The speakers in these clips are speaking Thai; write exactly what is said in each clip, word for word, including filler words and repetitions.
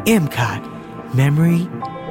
เอ็ม คอร์ด Memory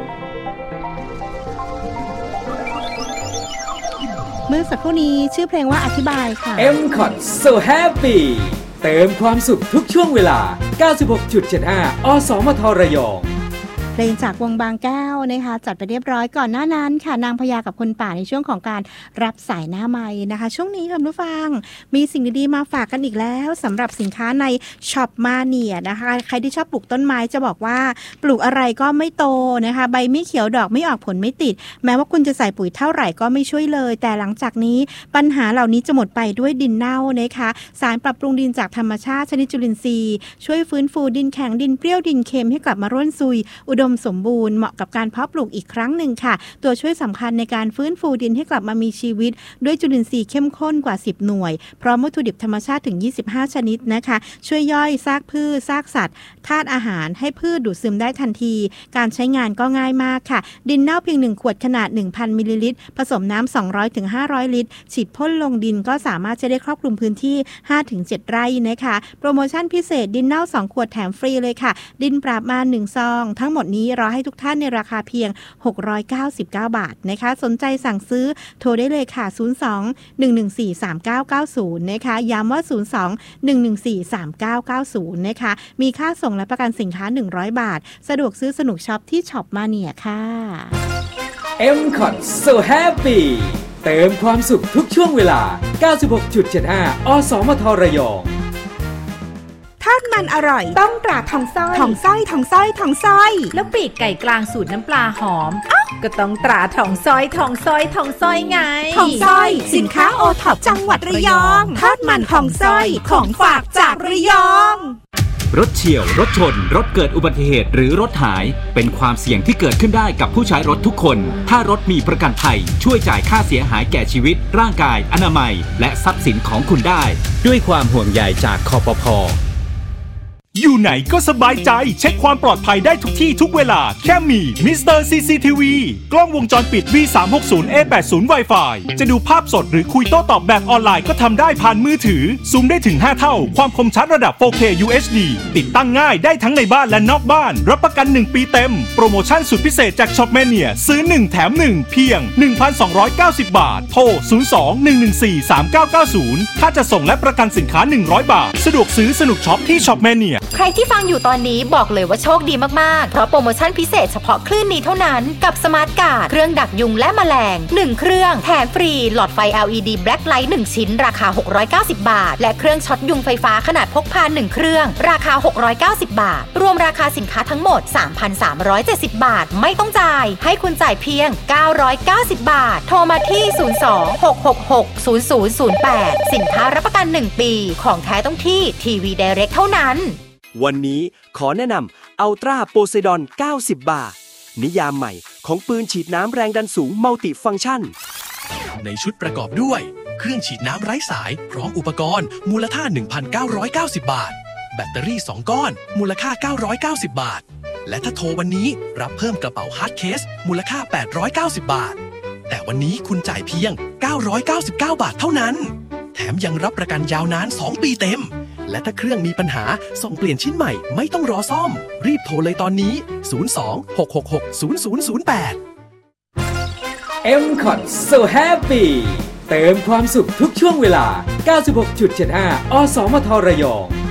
เมื่อสักครู่นี้ชื่อเพลงว่าอธิบายค่ะเอ็ม คอร์ด So Happy เติมความสุขทุกช่วงเวลา เก้าสิบหกจุดเจ็ดห้า อสมทระยองเพลงจากวงบางแก้วนะคะจัดไปเรียบร้อยก่อนหน้านั้นค่ะนางพญากับคนป่าในช่วงของการรับสายหน้าไมค์นะคะช่วงนี้คุณผู้ฟังมีสิ่งดีๆมาฝากกันอีกแล้วสำหรับสินค้าในช็อปมาเนียนะคะใครที่ชอบปลูกต้นไม้จะบอกว่าปลูกอะไรก็ไม่โตนะคะใบไม่เขียวดอกไม่ออกผลไม่ติดแม้ว่าคุณจะใส่ปุ๋ยเท่าไหร่ก็ไม่ช่วยเลยแต่หลังจากนี้ปัญหาเหล่านี้จะหมดไปด้วยดินเน่านะคะสารปรับปรุงดินจากธรรมชาติชนิดจุลินทรีย์ช่วยฟื้นฟูดินแข็งดินเปรี้ยวดินเค็มให้กลับมาร่วนซุยอุดมสมบูรณ์เหมาะกับการเพาะปลูกอีกครั้งหนึ่งค่ะตัวช่วยสำคัญในการฟื้นฟูดินให้กลับมามีชีวิตด้วยจุลินทรีย์เข้มข้นกว่าสิบหน่วยพร้อมวัตถุดิบธรรมชาติถึงยี่สิบห้าชนิดนะคะช่วยย่อยซากพืชซากสัตว์ธาตุอาหารให้พืชดูดซึมได้ทันทีการใช้งานก็ง่ายมากค่ะดินเน่าเพียงหนึ่งขวดขนาด หนึ่งพัน มิลลิลิตรผสมน้ำ สองร้อยถึงห้าร้อย ลิตรฉีดพ่นลงดินก็สามารถจะได้ครอบคลุมพื้นที่ ห้าถึงเจ็ด ไร่นะคะโปรโมชั่นพิเศษดินเน่าสองขวดแถมฟรีเลยค่ะดินปราบมาหนึ่งซองทั้งหมดนี้รอให้ทุกท่านในราคาเพียงหกร้อยเก้าสิบเก้าบาทนะคะสนใจสั่งซื้อโทรได้เลยค่ะศูนย์ สอง หนึ่ง หนึ่ง สี่ สาม เก้า เก้า ศูนย์นะคะย้ำว่าศูนย์ สอง หนึ่ง หนึ่ง สี่ สาม เก้า เก้า ศูนย์นะคะมีค่าส่งและประกันสินค้าหนึ่งร้อยบาทสะดวกซื้อสนุกช็อปที่ช็อปมาเนียค่ะเอ็ม คอร์ด So Happy เติมความสุขทุกช่วงเวลา เก้าสิบหกจุดเจ็ดห้า อสมทระยองทอดมันอร่อยต้องตราทองส้อยทองส้อยทองส้อยทองส้อยแล้วปีกไก่กลางสูตรน้ำปลาหอมอ๊ะก็ต้องตราทองส้อยทองส้อยทองส้อยไงทองส้อยสินค้าโอท็อปจังหวัดระยองทอดมันทองส้อยของฝากจากระยองรถเฉี่ยวรถชนรถเกิดอุบัติเหตุหรือรถหายเป็นความเสี่ยงที่เกิดขึ้นได้กับผู้ใช้รถทุกคนถ้ารถมีประกันภัยช่วยจ่ายค่าเสียหายแก่ชีวิตร่างกายอนามัยและทรัพย์สินของคุณได้ด้วยความห่วงใยจากคปภ. อยู่ไหนก็สบายใจเช็คความปลอดภัยได้ทุกที่ทุกเวลาแค่มี มิสเตอร์ ซี ซี ที วี กล้องวงจรปิด วี สามหกศูนย์ เอ แปดสิบ Wi-Fi จะดูภาพสดหรือคุยโต้ตอบแบบออนไลน์ก็ทำได้ผ่านมือถือซูมได้ถึงห้าเท่าความคมชัดระดับ โฟร์เค ยู เอช ดี ติดตั้งง่ายได้ทั้งในบ้านและนอกบ้านรับประกันหนึ่งปีเต็มโปรโมชั่นสุดพิเศษจากช็อปแมเนียซื้อหนึ่งแถมหนึ่งเพียง หนึ่งพันสองร้อยเก้าสิบ บาทโทรศูนย์ สอง หนึ่ง หนึ่ง สี่ สาม เก้า เก้า ศูนย์ค่าจะส่งและประกันสินค้าหนึ่งร้อยบาทสะดวกซื้อสนุกช็อปที่ช็อปแมเนียใครที่ฟังอยู่ตอนนี้บอกเลยว่าโชคดีมากๆเพราะโปรโมชั่นพิเศษเฉพาะคลื่นนี้เท่านั้นกับสมาร์ทการ์ดเครื่องดักยุงและแมลงหนึ่งเครื่องแถมฟรีหลอดไฟ แอล อี ดี Black Light หนึ่งชิ้นราคาหกร้อยเก้าสิบบาทและเครื่องช็อตยุงไฟฟ้าขนาดพกพาหนึ่งเครื่องราคาหกร้อยเก้าสิบบาทรวมราคาสินค้าทั้งหมด สามพันสามร้อยเจ็ดสิบ บาทไม่ต้องจ่ายให้คุณจ่ายเพียงเก้าร้อยเก้าสิบบาทโทรมาที่ศูนย์ สอง หก หก หก ศูนย์ ศูนย์ ศูนย์ แปดสินค้ารับประกันหนึ่งปีของแท้ต้องที่ทีวี Direct เท่านั้นวันนี้ขอแนะนำอัลตราโพไซดอนเก้าสิบบาทนิยามใหม่ของปืนฉีดน้ำแรงดันสูงมัลติฟังก์ชันในชุดประกอบด้วยเครื่องฉีดน้ำไร้สายพร้อมอุปกรณ์มูลค่า หนึ่งพันเก้าร้อยเก้าสิบ บาทแบตเตอรี่สองก้อนมูลค่าเก้าร้อยเก้าสิบบาทและถ้าโทรวันนี้รับเพิ่มกระเป๋าฮาร์ดเคสมูลค่าแปดร้อยเก้าสิบบาทแต่วันนี้คุณจ่ายเพียงเก้าร้อยเก้าสิบเก้าบาทเท่านั้นแถมยังรับประกันยาวนานสองปีเต็มและถ้าเครื่องมีปัญหาส่งเปลี่ยนชิ้นใหม่ไม่ต้องรอซ่อมรีบโทรเลยตอนนี้ศูนย์ สอง หก หก หก ศูนย์ ศูนย์ ศูนย์ แปดเอ็ม คอร์ด So Happy เติมความสุขทุกช่วงเวลา เก้าสิบหกจุดเจ็ดห้า อสมทระยอง